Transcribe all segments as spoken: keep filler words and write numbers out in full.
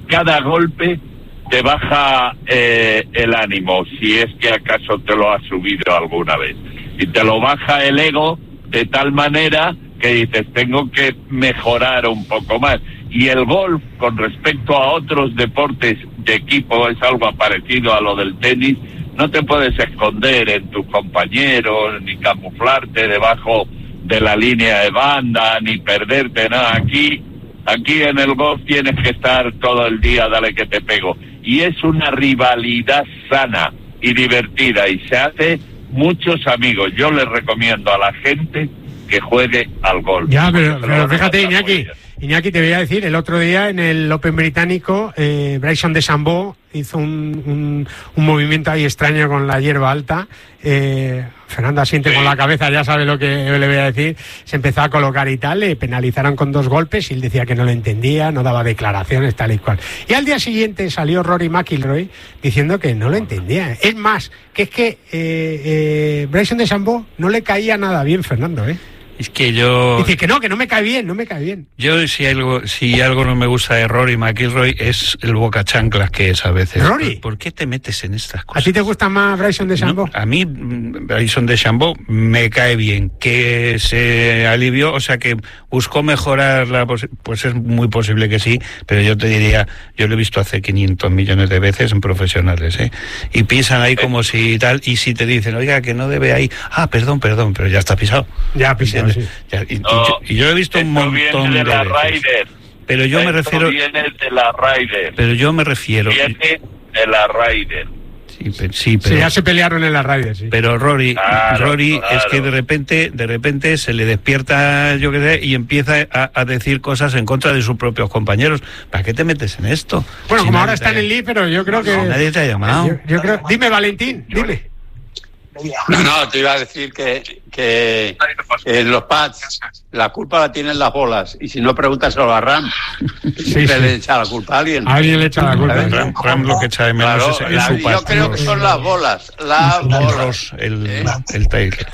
cada golpe te baja eh, el ánimo, si es que acaso te lo has subido alguna vez. Y te lo baja el ego de tal manera que dices, tengo que mejorar un poco más. Y el golf, con respecto a otros deportes de equipo, es algo parecido a lo del tenis. No te puedes esconder en tus compañeros, ni camuflarte debajo de la línea de banda, ni perderte nada. Aquí, aquí en el golf tienes que estar todo el día, dale que te pego. Y es una rivalidad sana y divertida, y se hace muchos amigos. Yo les recomiendo a la gente que juegue al golf. Ya, pero, pero fíjate, Iñaki, Iñaki, te voy a decir, el otro día en el Open británico, eh, Bryson DeChambeau hizo un, un, un movimiento ahí extraño con la hierba alta. Eh, Fernando asiente sí. con la cabeza, ya sabe lo que le voy a decir. Se empezó a colocar y tal, le penalizaron con dos golpes y él decía que no lo entendía, no daba declaraciones, tal y cual. Y al día siguiente salió Rory McIlroy diciendo que no lo entendía. Es más, que es que eh, eh, Bryson DeChambeau no le caía nada bien, Fernando, ¿eh? Es que yo... Dice que no, que no me cae bien, no me cae bien. Yo si algo si algo no me gusta de Rory McIlroy es el boca chanclas que es a veces. ¿Rory? ¿Por, ¿Por qué te metes en estas cosas? ¿A ti te gusta más Bryson DeChambeau? No, a mí Bryson DeChambeau me cae bien. Que se alivió, o sea que buscó mejorar la posi- pues es muy posible que sí, pero yo te diría, yo lo he visto hace quinientos millones de veces en profesionales, ¿eh? Y pisan ahí como si tal, y si te dicen, oiga, que no debe ahí, ah, perdón, perdón, pero ya está pisado. Ya pisado. Sí. Ya, y, no, y, yo, y yo he visto un montón de, de la veces. Ryder. Pero yo esto me refiero viene de la Ryder. Pero yo me refiero Viene de la Ryder. Sí, pero, sí, pero sí, ya se pelearon en la Ryder, sí. Pero Rory, claro, Rory claro. es que de repente, de repente se le despierta, yo qué sé, y empieza a, a decir cosas en contra de sus propios compañeros. ¿Para qué te metes en esto? Bueno, si como ahora te... está en el League, pero yo creo que no, nadie te ha llamado. Yo, yo creo... Dime, Valentín, dime. No, no, te iba a decir que, que en los pads la culpa la tienen las bolas, y si no, pregúntaselo a Ram. Sí, sí. Le echa la culpa a alguien. A alguien le echa la culpa. A ver, Ram, Ram lo que echa de menos Claro, es, es la, su pad. yo creo que son las bolas, las El bolas. Ross, el, ¿Eh? el Taylor.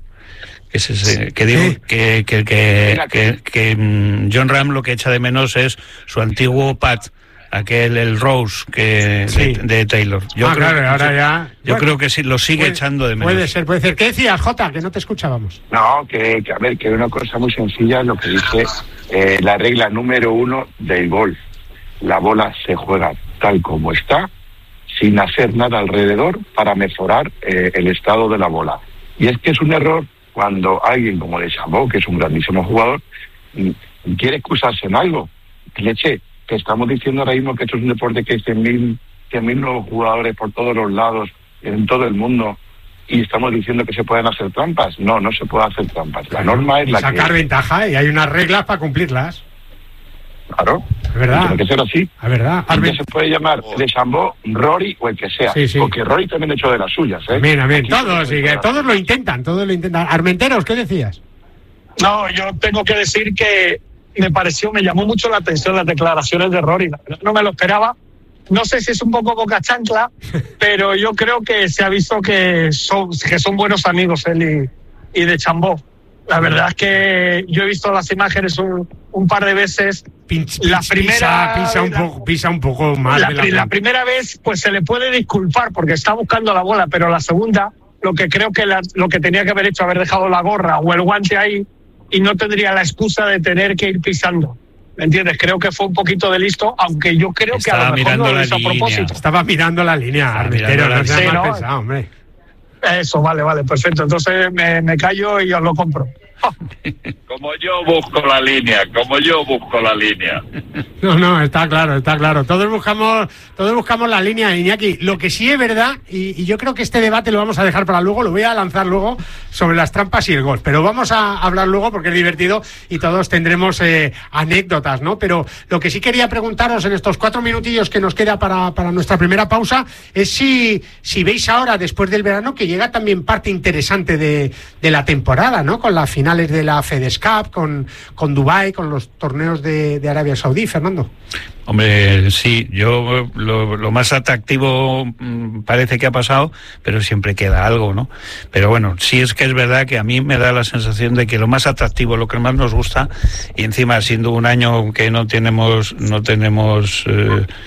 Que, es ese, que digo Sí. que, que, que, que, que um, John Ram lo que echa de menos es su antiguo pad, aquel, el Rose que Sí. de, de Taylor. Yo ah, creo claro, que, ahora ya... Yo bueno, creo que sí, lo sigue puede, echando de menos. Puede ser, puede ser. ¿Qué decías, Jota? Que no te escuchábamos. No, que, que a ver, que una cosa muy sencilla es lo que dice eh, la regla número uno del golf. La bola se juega tal como está, sin hacer nada alrededor para mejorar eh, el estado de la bola. Y es que es un error cuando alguien como DeChambeau, que es un grandísimo jugador, quiere excusarse en algo. Leche, que estamos diciendo ahora mismo que esto es un deporte que hay cien mil nuevos jugadores por todos los lados, en todo el mundo, y estamos diciendo que se pueden hacer trampas. No, no se puede hacer trampas. La norma es la Sacar que... Sacar ventaja, y hay unas reglas para cumplirlas. Claro. Es verdad. Tiene que ser así. Es verdad. Arbe... se puede llamar DeChambeau, Rory o el que sea. Sí, sí. Porque Rory también ha hecho de las suyas, ¿eh? Bien, bien. Aquí Todos, sí, que todos lo intentan, todos lo intentan. Armenteros, ¿qué decías? No, yo tengo que decir que me pareció, me llamó mucho la atención las declaraciones de Rory. No me lo esperaba. No sé si es un poco boca chancla, pero yo creo que se ha visto que son, que son buenos amigos él y, y DeChambeau. La verdad es que yo he visto las imágenes un, un par de veces. Pinch, la pinch, primera, pisa, pisa, un la, poco, pisa un poco más. La, de la... la primera vez, pues se le puede disculpar porque está buscando la bola, pero la segunda, lo que creo que la, lo que tenía que haber hecho, haber dejado la gorra o el guante ahí, y no tendría la excusa de tener que ir pisando. ¿Me entiendes? Creo que fue un poquito de listo, aunque yo creo Estaba que a lo mejor no lo hizo a propósito. Estaba mirando la línea, Armentero, no seas mal pensado, hombre. Eso, vale, vale, perfecto. Entonces me, me callo y os lo compro. Como yo busco la línea, como yo busco la línea. No, no, está claro, está claro. Todos buscamos, todos buscamos la línea, Iñaki. Lo que sí es verdad, y, y yo creo que este debate lo vamos a dejar para luego, lo voy a lanzar luego sobre las trampas y el golf. Pero vamos a hablar luego porque es divertido y todos tendremos eh, anécdotas, ¿no? Pero lo que sí quería preguntaros en estos cuatro minutillos que nos queda para, para nuestra primera pausa es si, si veis ahora, después del verano, que llega también parte interesante de, de la temporada, ¿no? Con las finales de la FedEx Cup, con, con Dubái, con los torneos de, de Arabia Saudí, Fernando. Hombre, sí, yo lo, lo más atractivo mmm, parece que ha pasado, pero siempre queda algo, ¿no? Pero bueno, sí es que es verdad que a mí me da la sensación de que lo más atractivo, lo que más nos gusta, y encima siendo un año que no tenemos, no tenemos eh,